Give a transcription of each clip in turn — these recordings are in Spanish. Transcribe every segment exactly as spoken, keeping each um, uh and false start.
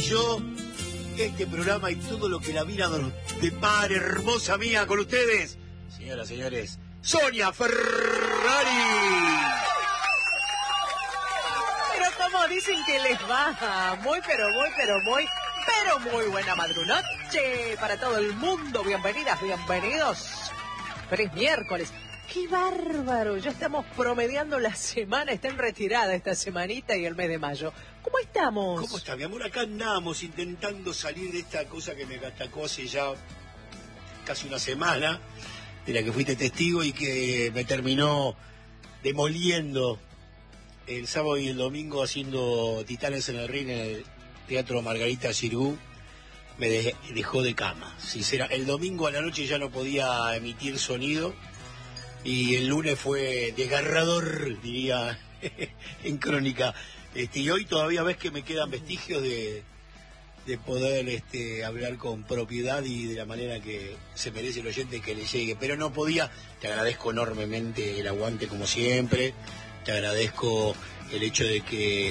yo, este programa y todo lo que la vida nos depare, hermosa mía, con ustedes, señoras, señores, Sonia Ferrari. Pero como dicen que les va, muy, pero muy, pero muy, pero muy buena madrunoche para todo el mundo. Bienvenidas, bienvenidos. Feliz miércoles. ¡Qué bárbaro! Ya estamos promediando la semana, está en retirada esta semanita y el mes de mayo. ¿Cómo estamos? ¿Cómo está, mi amor? Acá andamos intentando salir de esta cosa que me atacó hace ya casi una semana, de la que fuiste testigo y que me terminó demoliendo el sábado y el domingo haciendo Titanes en el Ring en el Teatro Margarita Xirgu. Me de- dejó de cama, sincera. El domingo a la noche ya no podía emitir sonido y el lunes fue desgarrador, diría en crónica. Este, y hoy todavía ves que me quedan vestigios de, de poder este, hablar con propiedad y de la manera que se merece el oyente que le llegue. Pero no podía. Te agradezco enormemente el aguante como siempre. Te agradezco el hecho de que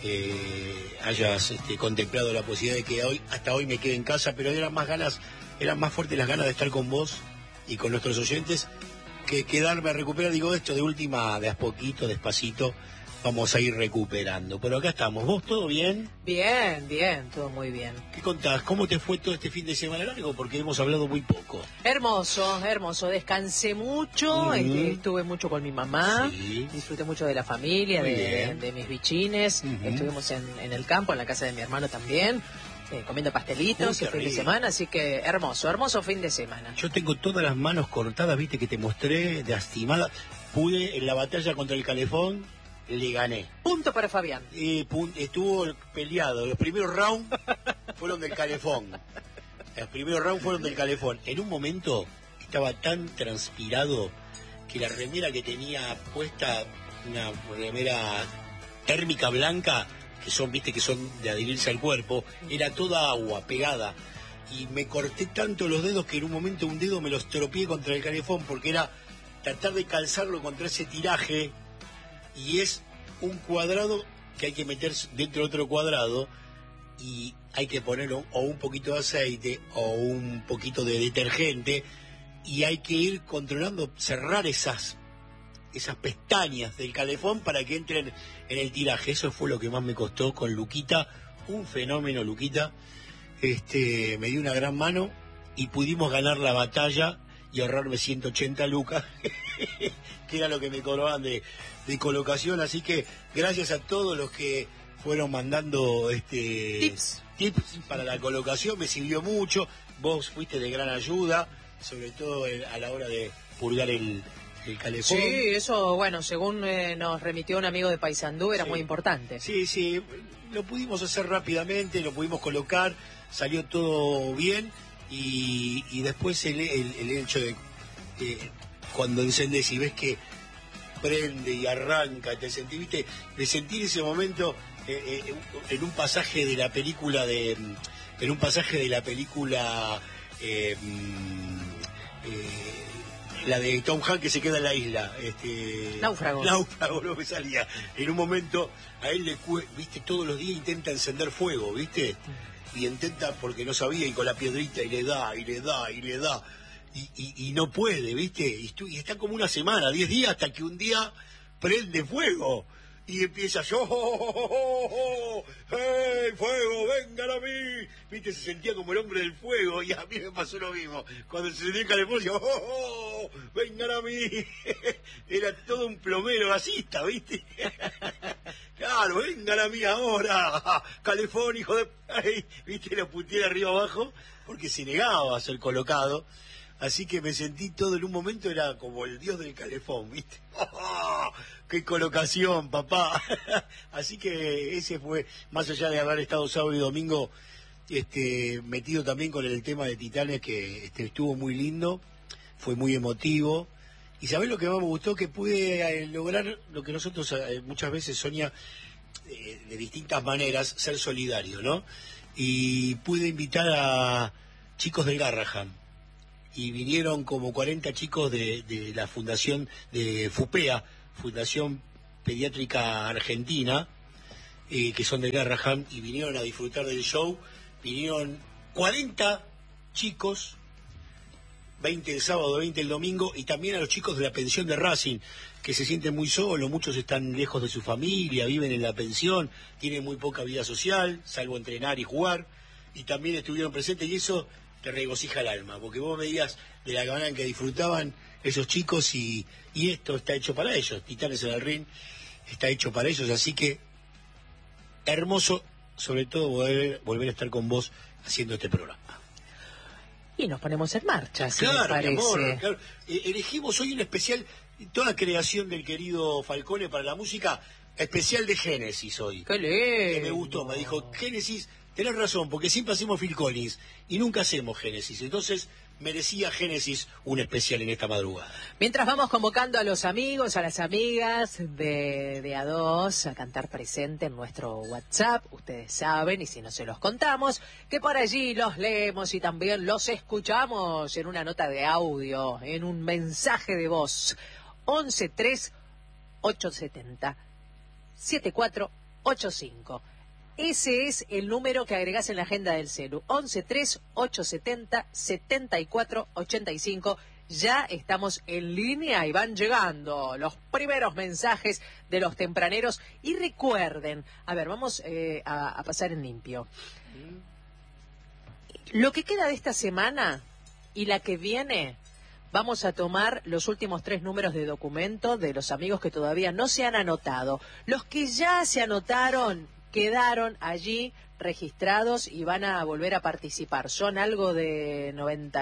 eh, hayas este, contemplado la posibilidad de que hoy hasta hoy me quede en casa, pero eran más ganas, eran más fuertes las ganas de estar con vos y con nuestros oyentes que quedarme a recuperar. Digo, esto de última, de a poquito, despacito, vamos a ir recuperando. Pero acá estamos. ¿Vos todo bien? Bien, bien, todo muy bien. ¿Qué contás? ¿Cómo te fue todo este fin de semana largo? Porque hemos hablado muy poco. Hermoso, hermoso. Descansé mucho, Ujú. este, estuve mucho con mi mamá, Sí. disfruté mucho de la familia, Muy de, bien. de mis bichines. Ujú. Estuvimos en, en el campo, en la casa de mi hermano también, eh, comiendo pastelitos Uy, qué el fin de rico. semana, así que hermoso, hermoso fin de semana. Yo tengo todas las manos cortadas, viste, que te mostré, de lastimada. Pude, en la batalla contra el calefón, le gané. Punto para Fabián. Eh, pun- estuvo peleado. Los primeros rounds fueron del calefón. Los primeros rounds fueron del calefón. En un momento estaba tan transpirado que la remera que tenía puesta, una remera térmica blanca, que son, viste, que son de adherirse al cuerpo, era toda agua pegada. Y me corté tanto los dedos que en un momento un dedo me lo estropeé contra el calefón, porque era tratar de calzarlo contra ese tiraje, y es un cuadrado que hay que meter dentro de otro cuadrado y hay que poner o un poquito de aceite o un poquito de detergente y hay que ir controlando, cerrar esas esas pestañas del calefón para que entren en el tiraje. Eso fue lo que más me costó con Luquita, un fenómeno Luquita. Este, me dio una gran mano y pudimos ganar la batalla y ahorrarme ciento ochenta lucas, que era lo que me cobraban de, de colocación. Así que gracias a todos los que fueron mandando este Tips. tips para la colocación, me sirvió mucho. Vos fuiste de gran ayuda, sobre todo eh, a la hora de purgar el, el calefón. Sí, eso, bueno, según eh, nos remitió un amigo de Paysandú, era Sí. muy importante. Sí, sí, lo pudimos hacer rápidamente, lo pudimos colocar, salió todo bien y, y después el, el, el hecho de eh, cuando encendés y ves que prende y arranca, te sentí, viste, de sentir ese momento eh, eh, en un pasaje de la película de, en un pasaje de la película eh, eh, la de Tom Hanks que se queda en la isla, este, Náufrago. Náufrago, no me salía. En un momento a él le cue- viste, todos los días intenta encender fuego, viste, y intenta porque no sabía y con la piedrita y le da y le da y le da y, y, y no puede, viste, y, estu- y está como una semana, diez días hasta que un día prende fuego y empieza yo, oh, oh, oh, oh, ¡hey, fuego, vengan a mí! Viste, se sentía como el hombre del fuego y a mí me pasó lo mismo. Cuando se sentía el calefón, yo, oh, oh, vengan a mí. Era todo un plomero gasista, viste. Claro, vengan a mí ahora, calefón, hijo de... Ay, viste, lo puteé de arriba abajo porque se negaba a ser colocado. Así que me sentí todo en un momento, era como el dios del calefón, ¿viste? ¡Oh, ¡qué colocación, papá! Así que ese fue, más allá de haber estado sábado y domingo este, metido también con el tema de Titanes, que este, estuvo muy lindo, fue muy emotivo. Y ¿sabés lo que más me gustó? Que pude eh, lograr lo que nosotros eh, muchas veces, Sonia, eh, de distintas maneras, ser solidario, ¿no? Y pude invitar a chicos del Garrahan. Y vinieron como cuarenta chicos de, de la fundación de FUPEA, Fundación Pediátrica Argentina, eh, que son de Garraham, y vinieron a disfrutar del show. Vinieron cuarenta chicos, veinte el sábado, veinte el domingo, y también a los chicos de la pensión de Racing, que se sienten muy solos, muchos están lejos de su familia, viven en la pensión, tienen muy poca vida social, salvo entrenar y jugar, y también estuvieron presentes, y eso te regocija el alma, porque vos veías de la manera en que disfrutaban esos chicos, y, y esto está hecho para ellos, Titanes en el Ring está hecho para ellos, así que hermoso, sobre todo volver, volver a estar con vos haciendo este programa. Y nos ponemos en marcha, si claro, me parece. Mi amor, claro. Eh, elegimos hoy un especial, toda creación del querido Falcone para la música, especial de Génesis hoy. ¡Qué lindo! Que me gustó, me dijo, Génesis, tenés razón, porque siempre hacemos Phil Collins y nunca hacemos Génesis, entonces merecía Génesis un especial en esta madrugada. Mientras vamos convocando a los amigos, a las amigas de, de A dos a cantar presente en nuestro WhatsApp, ustedes saben, y si no se los contamos, que por allí los leemos y también los escuchamos en una nota de audio, en un mensaje de voz. once tres ocho setenta siete cuatro ocho cinco. Ese es el número que agregás en la agenda del celu. once tres ocho setenta setenta y cuatro ochenta y cinco. Ya estamos en línea y van llegando los primeros mensajes de los tempraneros. Y recuerden, a ver, vamos eh, a, a pasar en limpio. Lo que queda de esta semana y la que viene, vamos a tomar los últimos tres números de documento de los amigos que todavía no se han anotado. Los que ya se anotaron quedaron allí registrados y van a volver a participar. Son algo de noventa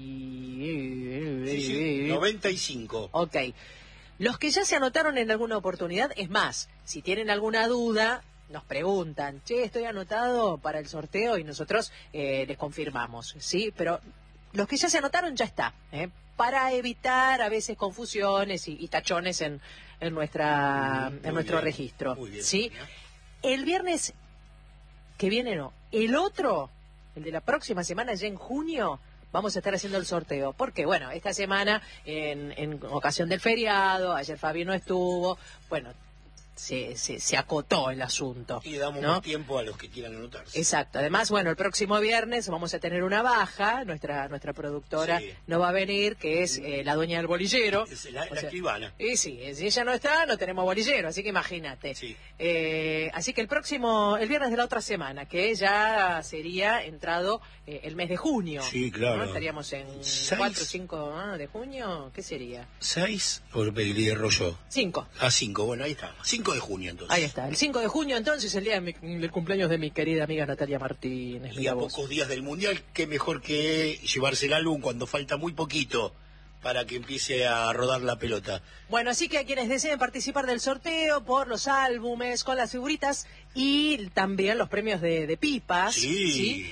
y... Sí, sí, noventa y cinco. Ok. Los que ya se anotaron en alguna oportunidad, es más, si tienen alguna duda, nos preguntan, che, estoy anotado para el sorteo, y nosotros eh, les confirmamos, ¿sí? Pero los que ya se anotaron ya está, ¿eh? Para evitar a veces confusiones y, y tachones en, en, nuestra, mm, en nuestro bien, registro, muy bien, ¿sí? El viernes que viene, no, el otro, el de la próxima semana, ya en junio, vamos a estar haciendo el sorteo. Porque, bueno, esta semana, en, en ocasión del feriado, ayer Fabi no estuvo, bueno, se, se, se acotó el asunto. Y damos ¿no? más tiempo a los que quieran anotarse. Exacto. Además, bueno, el próximo viernes vamos a tener una baja. Nuestra nuestra productora sí. no va a venir, que es eh, la dueña del bolillero. Es la, la sea, escribana. Y sí, si ella no está, no tenemos bolillero, así que imagínate. Sí. Eh, así que el próximo, el viernes de la otra semana, que ya sería entrado eh, el mes de junio. Sí, claro. ¿no? Estaríamos en cuatro o cinco ¿no? de junio, ¿qué sería? ¿Seis? ¿O el hierro yo? Cinco. Ah, cinco, bueno, ahí está. cinco de junio, entonces. Ahí está. El cinco de junio, entonces, el día de mi, del cumpleaños de mi querida amiga Natalia Martínez. Y a vos. pocos días del Mundial, qué mejor que llevarse el álbum cuando falta muy poquito para que empiece a rodar la pelota. Bueno, así que a quienes deseen participar del sorteo por los álbumes con las figuritas y también los premios de, de pipas, sí. ¿sí?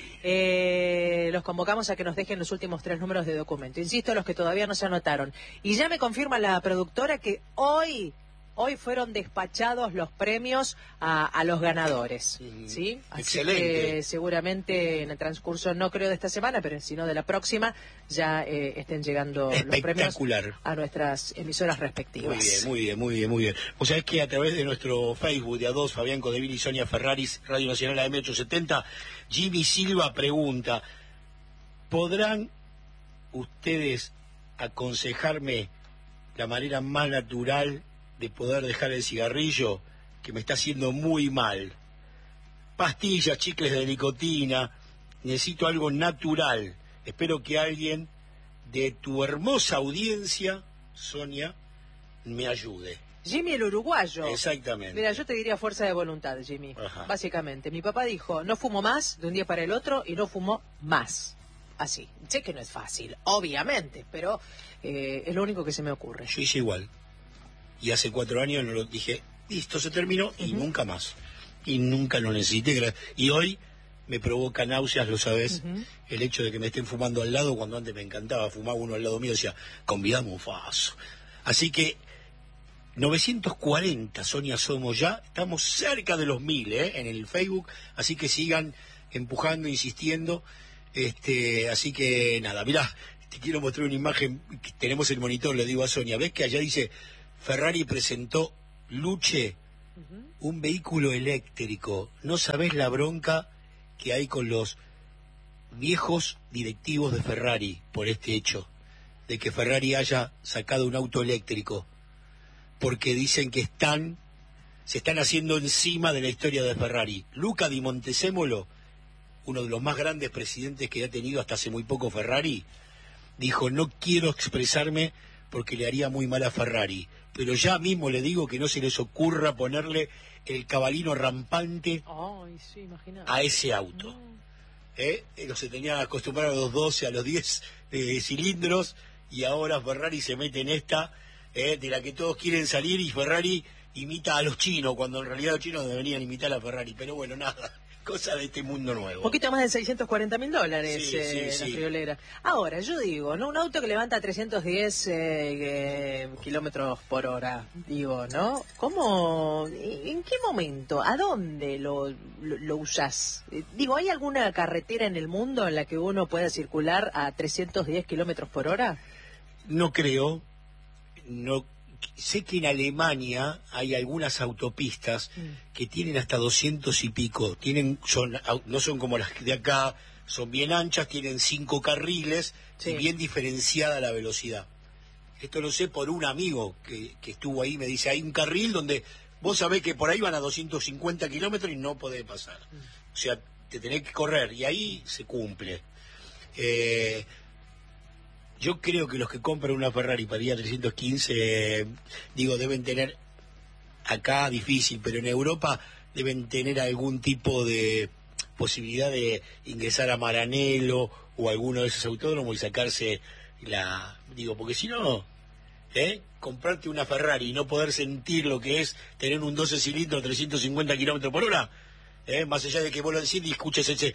Eh, los convocamos a que nos dejen los últimos tres números de documento. Insisto, los que todavía no se anotaron. Y ya me confirma la productora que hoy... Hoy fueron despachados los premios a, a los ganadores, ¿sí? Así Excelente. que seguramente en el transcurso, no creo de esta semana, pero sino de la próxima, ya eh, estén llegando los premios a nuestras emisoras respectivas. Muy bien, muy bien, muy bien, muy bien. O sea, es que a través de nuestro Facebook de A dos, Fabián Codevil y Sonia Ferraris, Radio Nacional A M ochocientos setenta, Jimmy Silva pregunta, ¿podrán ustedes aconsejarme la manera más natural de poder dejar el cigarrillo, que me está haciendo muy mal? Pastillas, chicles de nicotina, necesito algo natural. Espero que alguien de tu hermosa audiencia, Sonia, me ayude. Jimmy el uruguayo. Exactamente. Mira, yo te diría fuerza de voluntad, Jimmy. Ajá. Básicamente, mi papá dijo, no fumo más de un día para el otro, y no fumó más. Así. Sé que no es fácil, obviamente, pero eh, es lo único que se me ocurre. Yo hice igual. Y hace cuatro años no lo dije, listo, se terminó, y uh-huh. nunca más. Y nunca lo necesité. Y hoy me provoca náuseas, lo sabes, uh-huh. el hecho de que me estén fumando al lado, cuando antes me encantaba fumar uno al lado mío, decía, convidamos un faso. Así que novecientos cuarenta, Sonia, somos ya, estamos cerca de los mil, ¿eh? En el Facebook, así que sigan empujando, insistiendo. Este, así que nada, mirá, te quiero mostrar una imagen, que tenemos el monitor, le digo a Sonia, ¿ves que allá dice... Ferrari presentó Luche Uh-huh. Un vehículo eléctrico. No sabés la bronca que hay con los viejos directivos de Ferrari por este hecho, de que Ferrari haya sacado un auto eléctrico, porque dicen que están, se están haciendo encima de la historia de Ferrari. Luca Di Montezemolo, uno de los más grandes presidentes que ha tenido hasta hace muy poco Ferrari, dijo: no quiero expresarme porque le haría muy mal a Ferrari, pero ya mismo le digo que no se les ocurra ponerle el cabalino rampante Ay, sí, a ese auto. No. ¿Eh? Ellos se tenían acostumbrado a los doce, a los diez eh, cilindros, y ahora Ferrari se mete en esta, eh, de la que todos quieren salir, y Ferrari imita a los chinos, cuando en realidad los chinos deberían imitar a Ferrari. Pero bueno, nada, cosa de este mundo nuevo. Un poquito más de seiscientos cuarenta mil dólares Sí, eh, sí, la sí. friolera. Ahora, yo digo, ¿no? Un auto que levanta trescientos diez eh, eh, kilómetros por hora, digo, ¿no? ¿Cómo? ¿En qué momento? ¿A dónde lo, lo, lo usás? Eh, digo, ¿hay alguna carretera en el mundo en la que uno pueda circular a trescientos diez kilómetros por hora? No creo, no. Sé que en Alemania hay algunas autopistas mm. que tienen hasta doscientos y pico, tienen, son, no son como las de acá, son bien anchas, tienen cinco carriles, sí, y bien diferenciada la velocidad. Esto lo sé por un amigo que, que estuvo ahí, me dice: hay un carril donde vos sabés que por ahí van a doscientos cincuenta kilómetros y no podés pasar. Mm. O sea, te tenés que correr, y ahí se cumple. Eh... Yo creo que los que compran una Ferrari para ir a trescientos quince, eh, digo, deben tener, acá difícil, pero en Europa deben tener algún tipo de posibilidad de ingresar a Maranello o alguno de esos autódromos y sacarse la... Digo, porque si no, ¿eh? comprarte una Ferrari y no poder sentir lo que es tener un doce cilindros a trescientos cincuenta kilómetros por hora, ¿eh? más allá de que vos lo decís y escuches ese...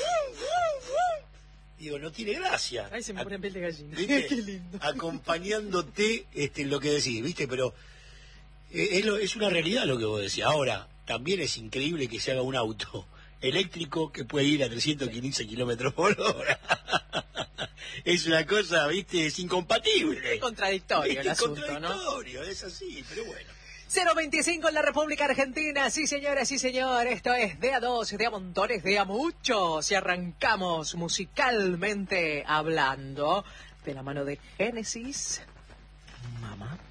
Digo, no tiene gracia. Ay, se me pone en piel de gallina. Qué lindo. Acompañándote este, lo que decís, ¿viste? Pero eh, es, lo, es una realidad lo que vos decís. Ahora, también es increíble que se haga un auto eléctrico que puede ir a trescientos quince kilómetros por hora. Es una cosa, ¿viste? Es incompatible. Es contradictorio ¿Viste? el asunto, contradictorio, ¿no? Es así, pero bueno. cero veinticinco en la República Argentina, sí señora, sí señor, esto es de a dos, de a montones, de a muchos, y arrancamos musicalmente hablando de la mano de Génesis, mamá.